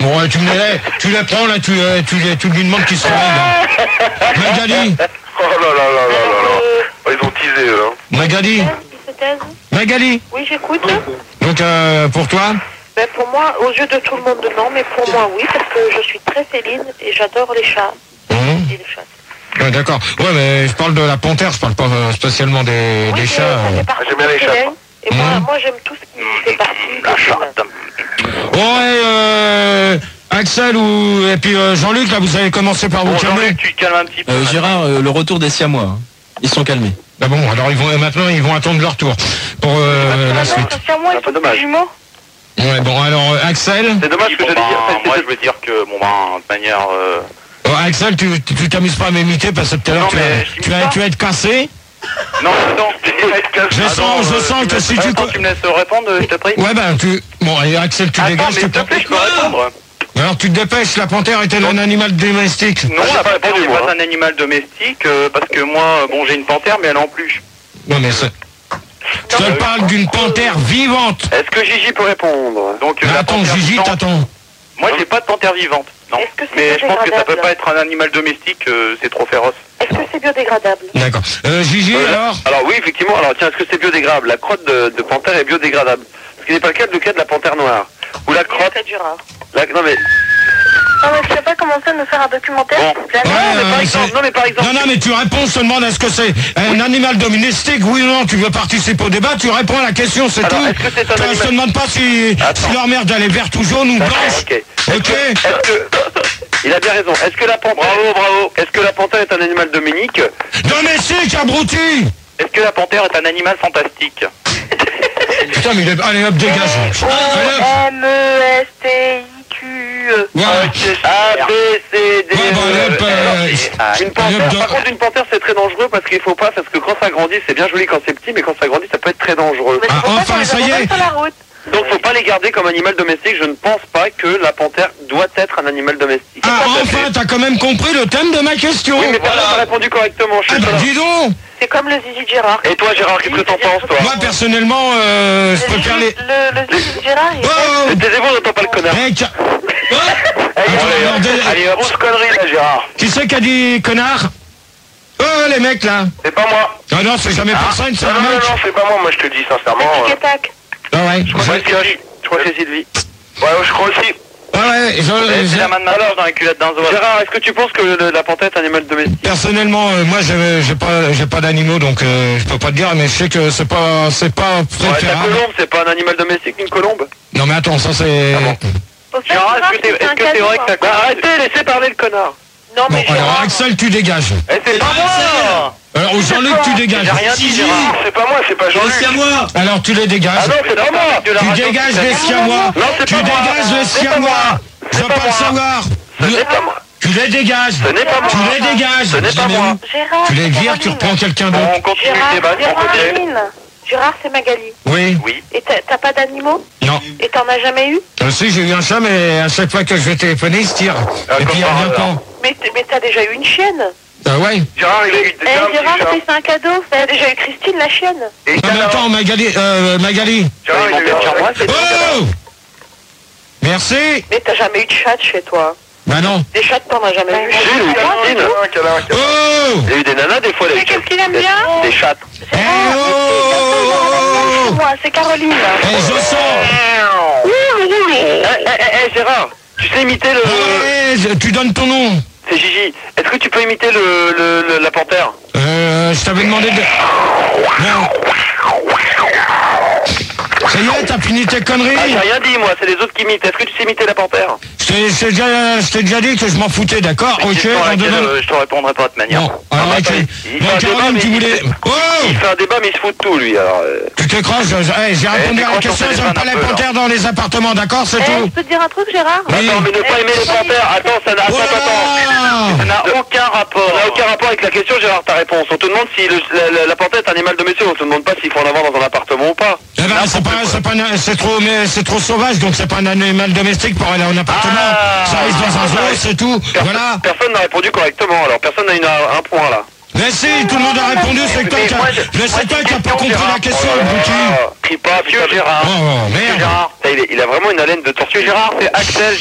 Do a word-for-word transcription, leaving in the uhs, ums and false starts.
Bon, euh, tu me les, tu les prends, là, tu, euh, tu, les, tu lui demandes qu'il se réveille, là. Magali. Oh là là là là là là. Oh, ils ont teasé, eux, hein. Magali. Magali. Oui, j'écoute. Donc, euh, pour toi? Ben, pour moi, aux yeux de tout le monde, non, mais pour moi, oui, parce que je suis très féline et j'adore les chats. Mmh. Et les chats. Ouais, d'accord. Ouais, mais je parle de la panthère, je parle pas euh, spécialement des, Oui, des chats. euh. Ah, j'aime bien les chats. Et moi, Mmh. moi j'aime tout ce qui fait partie La de chatte. Ouais, euh, Axel ou et puis euh, Jean-Luc, là, vous avez commencé par vous Bon, calmer. Jean-Luc, tu te calmes un petit peu. Euh, Gérard, euh, le retour des Siamois, hein. Ils sont calmés. Ah bon, alors ils vont maintenant ils vont attendre leur tour pour euh, la suite. Sur moi, C'est un ils peu sont dommage. des jumeaux. Ouais, bon, alors euh, Axel. C'est dommage que Bon, j'allais ben, dire. moi, je veux dire que, bon, ben, de manière... Euh... Oh, Axel, tu tu tu t'amuses pas à m'imiter parce que tout à l'heure Non, tu, mais vas- je tu vas t'imite tu vas être cassé. Non, non, Je sens je sens que si tu Attends, tu me laisses répondre, je te prie. ouais ben tu bon et Axel tu Attends, dégages. mais s'il te plaît, je peux répondre. Alors tu te dépêches, la panthère était un animal domestique. Non, j'ai la pas panthère répondu, n'est moi, pas hein. un animal domestique, euh, parce que moi, bon, j'ai une panthère, mais elle est en plus. Non mais c'est. Je te parle d'une panthère vivante. Est-ce que Gigi peut répondre? Donc, euh, Mais la attends, panthère Gigi, vivante- t'attends. Moi, j'ai pas de panthère vivante. Non. Est-ce que c'est Mais je pense que ça peut biodégradable pas être un animal domestique, euh, c'est trop féroce. Est-ce que c'est biodégradable? D'accord. Euh, Gigi Euh, alors. Alors oui, effectivement. Alors tiens, est-ce que c'est biodégradable? La crotte de, de panthère est biodégradable. Ce qui n'est pas le cas, le cas de la panthère noire. Ou la crotte... C'est du rare. La... Non mais... Non, mais tu peux pas commencer à nous faire un documentaire, Bon. s'il te plaît? Ouais, Non, mais par euh, exemple... c'est- Non mais par exemple... Non, non, mais tu réponds, je te demande est-ce que c'est un animal domestique, oui ou non, tu veux participer au débat, tu réponds à la question, c'est Alors, tout. est-ce que c'est un Toi, Je te animal- demande pas si, Attends. si leur merde elle est verte ou jaune ou D'accord, blanche. ok. Ok. Est-ce que... Il a bien raison. Est-ce que la panthère... Bravo, bravo. Est-ce que la panthère est un animal dominique? Domestique, abruti. Est-ce que la panthère est un animal fantastique? Putain, mais il est... allez hop, dégage. Allez hop. M E S T I Q E. Ouais. A, B, C, D, Ouais, bon, allez, hop, E, euh, F, G. Une panthère, allez, hop, par contre une panthère c'est très dangereux parce qu'il faut pas, parce que quand ça grandit c'est bien joli quand c'est petit mais quand ça grandit ça peut être très dangereux. Mais Ah, c'est pour enfin, qu'on les ça y est. abandonne sur la route. Donc faut pas les garder comme animal domestique, je ne pense pas que la panthère doit être un animal domestique. Ah, enfin, t'as quand même compris le thème de ma question. Oui mais personne n'a répondu correctement, je Ah, suis bah, pas là. dis donc. C'est comme le zizi de Gérard. Et toi Gérard, qu'est-ce que t'en penses toi? Moi, personnellement, euh, je Le préfère les... zizi- Le le zizi de Gérard, il est... Oh. Mais taisez-vous, on n'entend pas le connard. Eh, tiens. Allez, Attends, allez, bordel. allez, grosse connerie là Gérard. Qui c'est qui a dit connard? Oh, les mecs, là. C'est pas moi. Ah non, c'est jamais personne, c'est Non un non non, mec. non c'est pas moi, moi je te dis sincèrement. Tic euh, et tac. Ah ouais. Je crois que c'est Sylvie. Je crois que c'est Sylvie. Ouais, je crois aussi. Ah ouais, je- C'est je- la main de ma dans la culotte d'un zoo. Gérard, est-ce que tu penses que le- la panthère est un animal domestique? personnellement, euh, moi, j'ai j'ai pas, j'ai pas d'animaux, donc euh, je peux pas te dire, mais je sais que c'est pas, c'est pas Ouais, ta préférable. colombe, c'est pas un animal domestique, une colombe? Non, mais attends, ça c'est. Au fait, Gérard, Gérard, est-ce que c'est c'est un est-ce que c'est cadeau, vrai que hein. ta Bah arrêtez, laissez parler le connard. Non, Bon, mais alors Gérard... Axel, tu dégages. Eh, c'est pas moi. Alors au Jean-Luc, tu dégages. J'ai rien dit, Gérard. C'est pas moi, c'est pas Jean-Luc. Siamois. Alors tu les dégages. Ah non, c'est pas moi. Tu dégages les siamois. Non, c'est Tu pas moi. dégages les C'est pas siamois. moi. Je veux C'est pas pas le moi. savoir. Ce n'est pas moi. Tu les dégages. Ce n'est pas moi. Tu les dégages. Ce n'est pas Mais moi. où Gérard, Tu les c'est vires, tu Caroline. reprends quelqu'un Bon, d'autre. on continue le Gérard, débat, on Gérard, continue. Caroline. Gérard, c'est Magali. Oui. Oui. Et t'as t'as pas d'animaux? Non. Et t'en as jamais eu? Euh, si, j'ai eu un chat, mais à chaque fois que je vais téléphoner, il se tire. Ah, Et puis il comme par revient hasard. quand? Mais t- mais t'as déjà eu une chienne? Ah ouais. Gérard, il a eu Eh, déjà un petit Gérard, chat. c'est c'est un cadeau. T'as déjà eu Christine, la chienne? Et Non mais attends, Magali, euh, Magali. Gérard, il a eu un sur moi, chat. Oh. Merci. Mais t'as jamais eu de chat chez toi? Bah non. Des chats, t'en as jamais eu? Si, il a eu Christine. Oh. Il a eu des nanas des fois, il a Mais eu qu'est-ce qu'il aime bien? des chattes. Eh oh. Moi, c'est Caroline. Eh, je sens. Eh, eh, eh, Gérard, tu sais imiter le... Eh, je- tu donnes ton nom. C'est Gigi. Est-ce que tu peux imiter le, le, le- la panthère? Euh, je t'avais demandé de... Non. Ça y est, t'as fini tes Ah, conneries. j'ai rien dit, moi, c'est les autres qui imitent. Est-ce que tu sais imiter la panthère? Je t'ai je t'ai déjà, je t'ai déjà dit que je m'en foutais, d'accord? Mais Ok, question à on laquelle, demande... euh, je te répondrai pas de toute manière. Non, alors Ah, ok. bah, il Bon, fait un débat, Caroline, mais tu il- voulais... Oh. Il fait un débat, mais il se fout de tout, lui, alors... euh. Tu t'écrases, je- eh, j'ai répondu à la décroche ton question, téléphone j'aime pas un les peu, là. panthères dans les appartements, d'accord? C'est Eh, tout. je peux te dire un truc, Gérard? Oui. Attends, mais ne pas aimer les panthères, attends, ça n'a... Attends, attends. Ça n'a aucun rapport. Ça n'a aucun rapport avec la question, Gérard, ta réponse. On te demande si le- la, la- la panthère est un animal domestique, on te demande pas s'il faut en avoir dans un appartement ou pas. Eh ben, c'est pas, c'est pas, un- c'est trop, mais c'est trop sauvage, donc c'est pas un animal domestique pour aller en appartement. Ah. Ça reste dans un zoo, c'est tout. Perso- Voilà. Personne n'a répondu correctement, alors personne n'a une, un point, là. Mais si, tout le monde a répondu, c'est toi Mais qui moi, a, je- mais c'est toi qui a pas compris la question, Oh là le bouti. là. Crie pas, Monsieur putain, Gérard. Oh, merde. Gérard. Il, est- il a vraiment une haleine de tortue. Monsieur Gérard, c'est Axel.